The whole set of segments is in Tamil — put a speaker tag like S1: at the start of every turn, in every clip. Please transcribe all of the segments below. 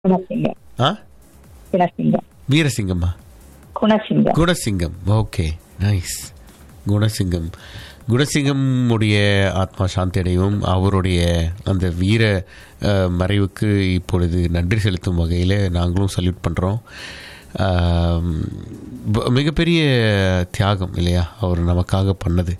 S1: குணசிங்கம்.
S2: ஆ,
S1: குணசிங்கம்.
S2: வீரசிங்கம்மா?
S1: குணசிங்கம்.
S2: குணசிங்கம். Okay, nice. குணசிங்கம். குணசிங்கம் உடைய ஆத்மா சாந்தி அடையும். அவருடைய அந்த வீர மறைவுக்கு இப்பொழுது நன்றி செலுத்தும் வகையில் நாங்களும் சல்யூட் பண்ணுறோம். மிகப்பெரிய தியாகம் இல்லையா அவர் நமக்காக பண்ணது?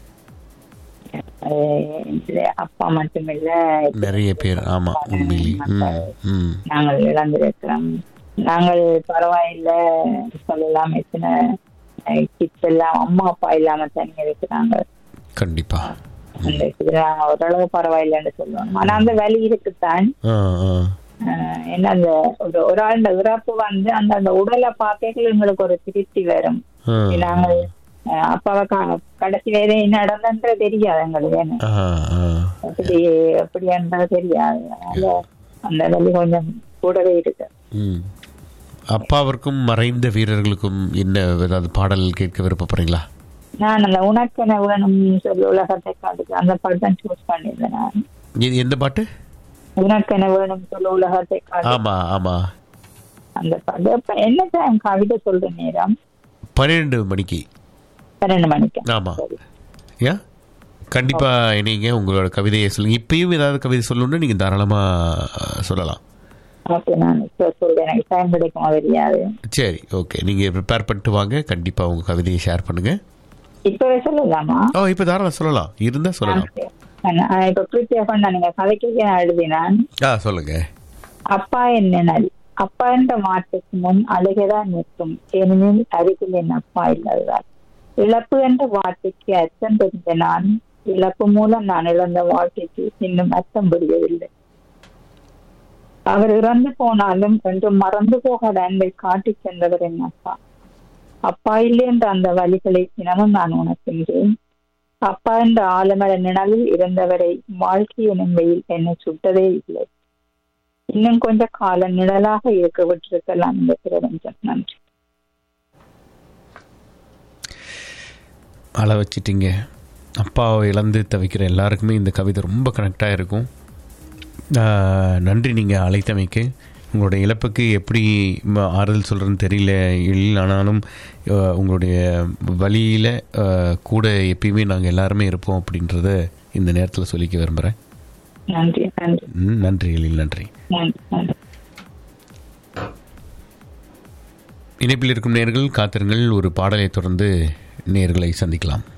S1: அப்பா மட்டுமில்ல,
S2: நிறைய பேர். ஆமாம், உண்மையிலே.
S1: நாங்கள் இழந்திருக்கிறோம். நாங்கள் பரவாயில்லை சொல்லலாம். எத்தனை கிட்ஸ் எல்லாம் அம்மா அப்பா இல்லாம தனியா இருக்கிறாங்க.
S2: கண்டிப்பா
S1: ஓரளவு பரவாயில்லைன்னு சொல்லுவாங்க. ஆனா அந்த வலி இருக்குத்தான். ஏன்னா அந்த ஒரு ஆள் இறப்பு வந்து அந்த உடலை பார்க்க எங்களுக்கு ஒரு திருப்தி வரும். நாங்கள் அப்பாவை கடைசி வேற என்ன நடந்தன்ற தெரியாது எங்களுக்கு. அப்படி என்றது தெரியாது. அதனால அந்த வலி கொஞ்சம் கூடவே இருக்கு.
S2: அப்பாவிற்கும் மறைந்த வீரர்களுக்கும் என்ன ஏதாவது பாடல் கேட்க விருப்பப்படுறீங்களா?
S1: நான் அந்த உனக்கென வேணும் சொல்லி உலகத்தை காட்டுக்கு அந்த பாட்டு தான் சூஸ் பண்ணியிருந்தேன். நான்
S2: எந்த பாட்டு?
S1: உனக்கென வேணும் சொல்லி உலகத்தை காட்டு.
S2: ஆமா ஆமா,
S1: அந்த பாட்டு. இப்ப என்ன டைம் கவிதை சொல்ற நேரம்?
S2: 12 மணிக்கு.
S1: 12 மணிக்கு.
S2: ஆமா, ஏன் கண்டிப்பா நீங்க உங்களோட கவிதையை சொல்லுங்க. இப்பயும் ஏதாவது கவிதை சொல்லணும்னு நீங்க தாராளமா சொல்லலாம்.
S1: ஓகே, நான் சொல்றேன். எனக்கு டைம் கிடைக்குமா தெரியாது.
S2: சரி, ஓகே, நீங்க ப்ரிப்பேர் பண்ணிட்டு வாங்க. கண்டிப்பா உங்க கவிதையை ஷேர் பண்ணுங்க.
S1: இப்பவே சொல்லலாமா?
S2: இப்ப தாராளம் சொல்லலாம், இருந்தா சொல்லலாம்.
S1: இப்ப பிரிப்பேர் நீங்க கதைக்கு எழுதினான்.
S2: சொல்லுங்க.
S1: அப்பா என்ன அப்பா என்ற வார்த்தைக்கு முன் அழுகதான் நிற்கும். ஏனெனில் அருகில் என் அப்பா இல்லாததால். இழப்பு என்ற வார்த்தைக்கு அர்த்தம் தெரிந்த நான், இழப்பு மூலம் நான் இழந்த வாழ்க்கைக்கு இன்னும் அர்த்தம் புரியவில்லை. அவர் இறந்து போனாலும் என்றும் மறந்து போகாத அன்பை காட்டி சென்றவர் என் அப்பா. அப்பா இல்லை என்ற அந்த வழிகளை தினமும் நான் உணர்கின்றேன். அப்பா என்ற ஆலமர நிழலில் இருந்தவரை வாழ்க்கை எனும் வெயில் என்னை சுட்டதே இல்லை. இன்னும் கொஞ்ச காலம் நிழலாக இருக்க விட்டிருக்கலாம் இந்த பிரபஞ்சம். நன்றி.
S2: அள வச்சிட்டீங்க. அப்பாவை இழந்து தவிக்கிற எல்லாருக்குமே இந்த கவிதை ரொம்ப கனெக்டாக இருக்கும். நன்றி நீங்கள் அழைத்தமைக்கு. உங்களுடைய இழப்புக்கு எப்படி ஆறுதல் சொல்கிறேன்னு தெரியல. ஆனாலும் உங்களுடைய வழியில் கூட எப்பயுமே நாங்கள் எல்லாருமே இருப்போம் அப்படின்றத இந்த நேரத்தில் சொல்லிக்க விரும்புகிறேன்.
S1: நன்றி.
S2: நன்றி எழில், நன்றி. இணைப்பில் இருக்கும் நேயர்கள் காத்திருங்கள். ஒரு பாடலை தொடர்ந்து நேயர்களை சந்திக்கலாம்.